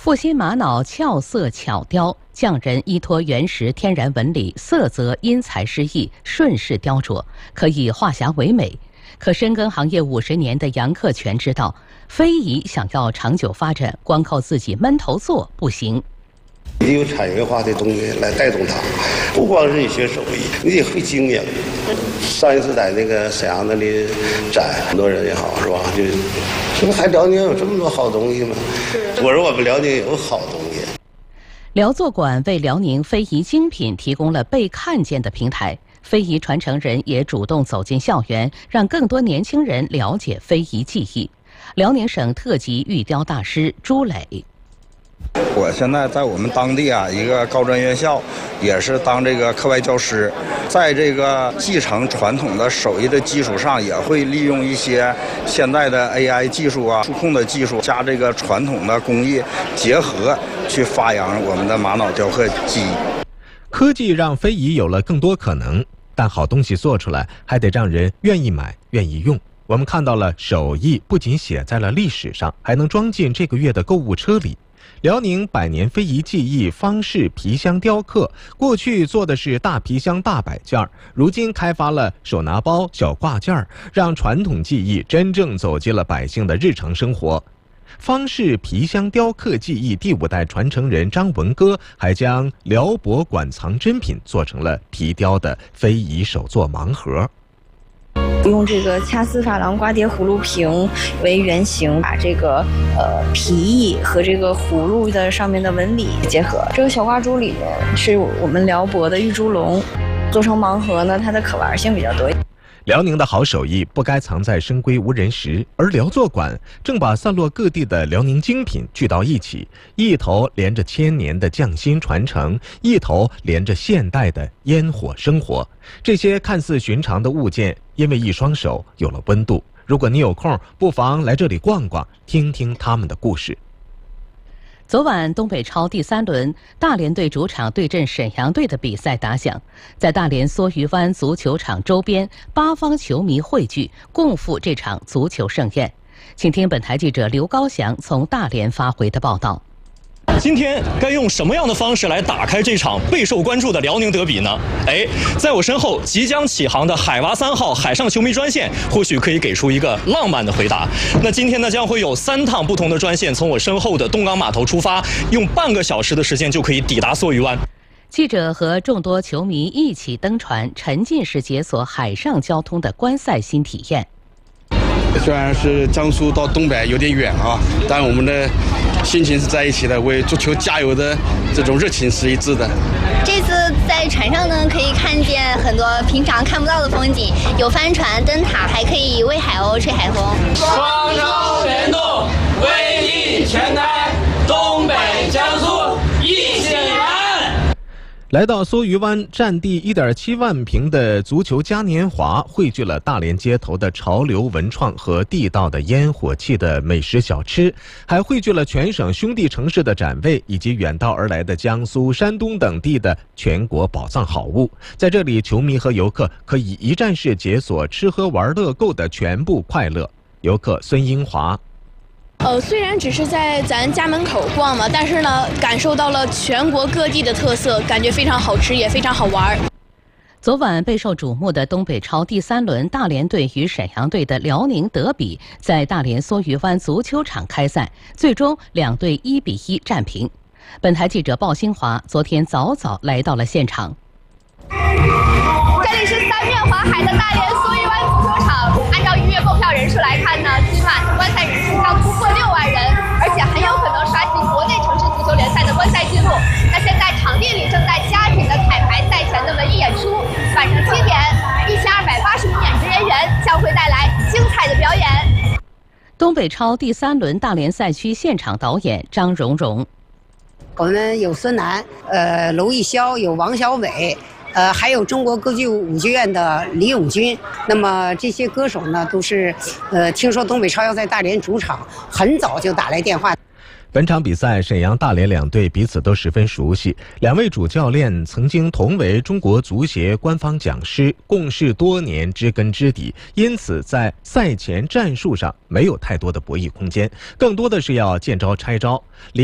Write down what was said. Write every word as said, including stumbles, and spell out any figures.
复兴玛瑙俏色巧雕，匠人依托原石天然纹理，色泽因材施艺，顺势雕琢，可以化瑕为美。可深耕行业五十年的杨克全知道，非遗想要长久发展，光靠自己闷头做不行。 你有产业化的东西来带动它，不光是你学手艺，你得会经营。上一次在那个沈阳那里展，很多人也好，是吧？就说还辽宁有这么多好东西吗？我说我们辽宁有好东西。 辽作馆为辽宁非遗精品提供了被看见的平台，非遗传承人也主动走进校园，让更多年轻人了解非遗技艺。辽宁省特级玉雕大师朱磊。 我现在在我们当地啊一个高专院校，也是当这个课外教师，在这个继承传统的手艺的基础上，也会利用一些现代的 A I 技术啊、数控的技术，加这个传统的工艺结合，去发扬我们的玛瑙雕刻技艺。 科技让非遗有了更多可能，但好东西做出来还得让人愿意买、愿意用。我们看到了手艺不仅写在了历史上，还能装进这个月的购物车里。辽宁百年非遗技艺方式皮箱雕刻，过去做的是大皮箱大摆件，如今开发了手拿包、小挂件，让传统技艺真正走进了百姓的日常生活。方式皮箱雕刻技艺第五代传承人张文歌还将辽博馆藏珍品做成了皮雕的非遗手作盲盒。 用这个掐丝珐琅刮碟葫芦瓶为原型，把这个呃皮艺和这个葫芦的上面的纹理结合。这个小挂珠里面是我们辽博的玉猪龙，做成盲盒呢，它的可玩性比较多。 辽宁的好手艺不该藏在深闺无人时，而辽作馆正把散落各地的辽宁精品聚到一起，一头连着千年的匠心传承，一头连着现代的烟火生活。这些看似寻常的物件，因为一双手有了温度。如果你有空，不妨来这里逛逛，听听他们的故事。 昨晚东北超第三轮大连队主场对阵沈阳队的比赛打响，在大连梭鱼湾足球场周边，八方球迷汇聚，共赴这场足球盛宴。请听本台记者刘高翔从大连发回的报道。 今天该用什么样的方式来打开这场备受关注的辽宁德比呢？哎，在我身后即将起航的海娃三号海上球迷专线，或许可以给出一个浪漫的回答。那今天呢，将会有三趟不同的专线从我身后的东港码头出发，用半个小时的时间就可以抵达梭鱼湾。 记者和众多球迷一起登船，沉浸式解锁海上交通的观赛新体验。 虽然是江苏到东北有点远啊，但我们的心情是在一起的，为足球加油的这种热情是一致的。 这次在船上呢，可以看见很多平常看不到的风景，有帆船、灯塔，还可以喂海鸥、吹海风。 双手联动，威力全开，东北江苏一起来！ 来到梭鱼湾，占地 一点七万平的足球嘉年华汇聚了大连街头的潮流文创和地道的烟火气的美食小吃，还汇聚了全省兄弟城市的展位，以及远道而来的江苏、山东等地的全国宝藏好物。在这里，球迷和游客可以一站式解锁吃喝玩乐购的全部快乐。游客孙英华。 呃，虽然只是在咱家门口逛嘛，但是呢，感受到了全国各地的特色，感觉非常好吃，也非常好玩。 昨晚备受瞩目的东北超第三轮大连队与沈阳队的辽宁德比，在大连梭鱼湾足球场开赛，最终两队一比一战平。本台记者鲍新华昨天早早来到了现场。 这里是三面环海的大连梭鱼湾足球场，按照预约购票人数来看呢，今晚观赛人数将突破六万人，而且很有可能刷新国内城市足球联赛的观赛记录。那现在场地里正在加紧的彩排赛前的文艺演出，晚上七点，一千二百八十名演职人员将会带来精彩的表演。 东北超第三轮大连赛区现场导演张蓉蓉。 我们有孙楠，呃，娄艺潇，有王小伟。呃，还有中国歌剧舞剧院的李永军。那么这些歌手呢，都是，呃，听说东北超要在大连主场，很早就打来电话。 本场比赛，沈阳、大连两队彼此都十分熟悉，两位主教练曾经同为中国足协官方讲师，共事多年，知根知底，因此在赛前战术上没有太多的博弈空间，更多的是要见招拆招。